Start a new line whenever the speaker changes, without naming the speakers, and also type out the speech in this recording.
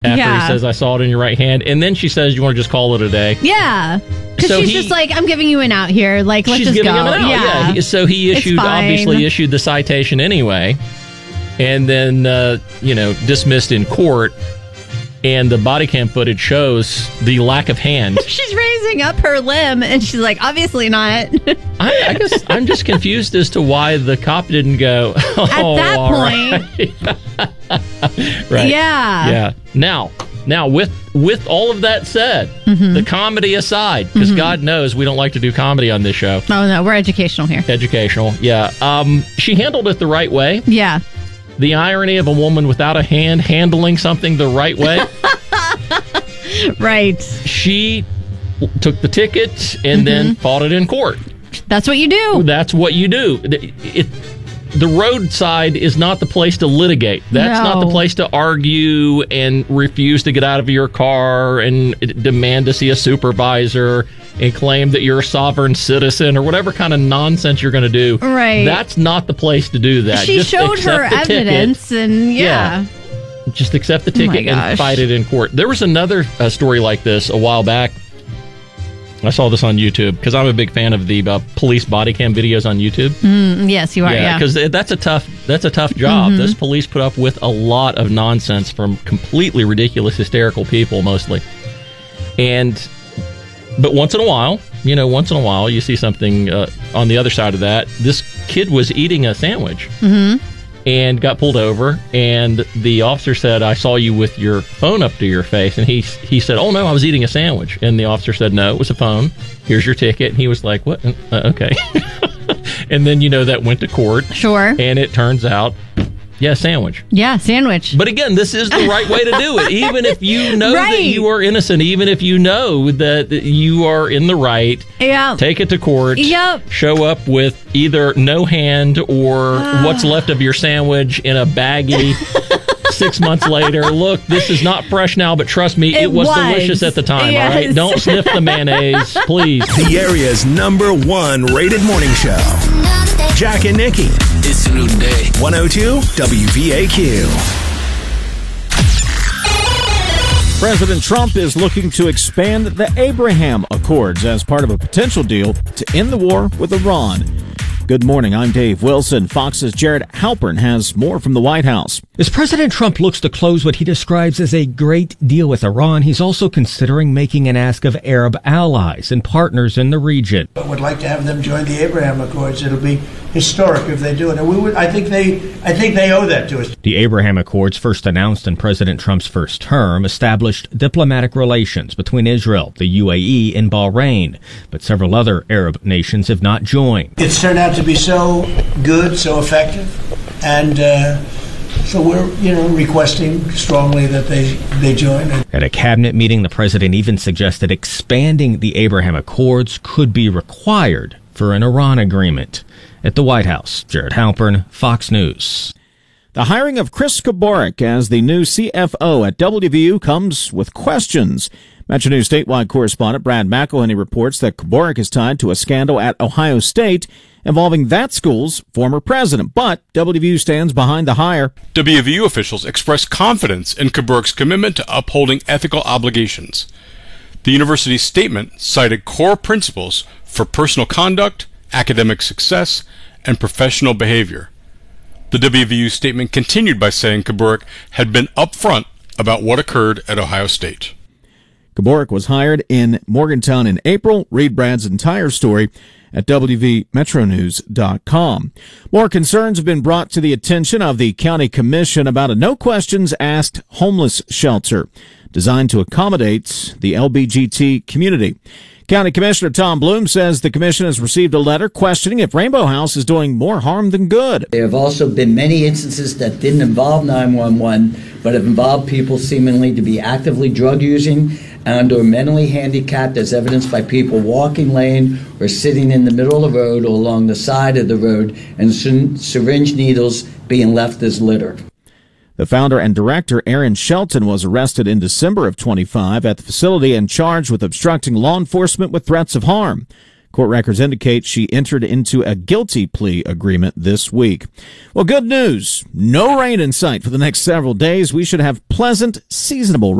after he says, I saw it in your right hand. And then she says, you want to just call it a day?
Yeah. Because she's just like, I'm giving you an out here. Like, let's just go. She's giving him an out,
yeah. So he obviously issued the citation anyway. And then, dismissed in court. And the body cam footage shows the lack of hand.
She's raising up her limb, and she's like, obviously not.
I guess I'm just confused as to why the cop didn't go,
at that point.
Right.
Yeah.
Yeah. Now, with all of that said, the comedy aside, because God knows we don't like to do comedy on this show.
Oh, no, we're educational here.
Educational, yeah. She handled it the right way.
Yeah.
The irony of a woman without a hand handling something the right way.
Right.
She took the ticket and then fought it in court.
That's what you do.
That's what you do. The roadside is not the place to litigate. That's not the place to argue and refuse to get out of your car and demand to see a supervisor and claim that you're a sovereign citizen or whatever kind of nonsense you're going to do.
Right.
That's not the place to do that.
She showed her evidence ticket. And yeah.
Just accept the ticket and fight it in court. There was another story like this a while back. I saw this on YouTube because I'm a big fan of the police body cam videos on YouTube.
Yes, you are. Yeah,
because that's a tough job. Those police put up with a lot of nonsense from completely ridiculous, hysterical people, mostly. But once in a while, you see something on the other side of that. This kid was eating a sandwich and got pulled over, and the officer said, I saw you with your phone up to your face. And he said, oh, no, I was eating a sandwich. And the officer said, no, it was a phone. Here's your ticket. And he was like, what? Okay. And then, that went to court.
Sure.
And it turns out, sandwich.
Yeah, sandwich.
But again, this is the right way to do it. Even if you know that you are innocent, even if you know that you are in the right, take it to court.
Yep.
Show up with either no hand or what's left of your sandwich in a baggie. 6 months later, look, this is not fresh now, but trust me, it was delicious at the time. Yes. All right, don't sniff the mayonnaise, please.
The area's #1 rated morning show. Jack and Nikki.
It's a new day.
102 WVAQ.
President Trump is looking to expand the Abraham Accords as part of a potential deal to end the war with Iran. Good morning, I'm Dave Wilson. Fox's Jared Halpern has more from the White House.
As President Trump looks to close what he describes as a great deal with Iran, he's also considering making an ask of Arab allies and partners in the region.
I would like to have them join the Abraham Accords. It'll be historic if they do it. And I think they owe that to us.
The Abraham Accords, first announced in President Trump's first term, established diplomatic relations between Israel, the UAE, and Bahrain. But several other Arab nations have not joined.
It's turned out to be so good, so effective, and so we're, requesting strongly that they join.
At a cabinet meeting, the president even suggested expanding the Abraham Accords could be required for an Iran agreement. At the White House, Jared Halpern, Fox News.
The hiring of Chris Kuborik as the new CFO at WVU comes with questions. Metro News statewide correspondent Brad McElhenney reports that Kuborik is tied to a scandal at Ohio State involving that school's former president, but WVU stands behind the hire.
WVU officials expressed confidence in Kuborik's commitment to upholding ethical obligations. The university's statement cited core principles for personal conduct, academic success, and professional behavior. The WVU statement continued by saying Kuborik had been upfront about what occurred at Ohio State.
Kuborik was hired in Morgantown in April. Read Brad's entire story at WVMetroNews.com. More concerns have been brought to the attention of the county commission about a no questions asked homeless shelter designed to accommodate the LBGT community. County Commissioner Tom Bloom says the commission has received a letter questioning if Rainbow House is doing more harm than good.
There have also been many instances that didn't involve 911, but have involved people seemingly to be actively drug using and or mentally handicapped, as evidenced by people walking lane or sitting in the middle of the road or along the side of the road, and syringe needles being left as litter.
The founder and director, Aaron Shelton, was arrested in December of 25 at the facility and charged with obstructing law enforcement with threats of harm. Court records indicate she entered into a guilty plea agreement this week. Well, good news. No rain in sight for the next several days. We should have pleasant, seasonable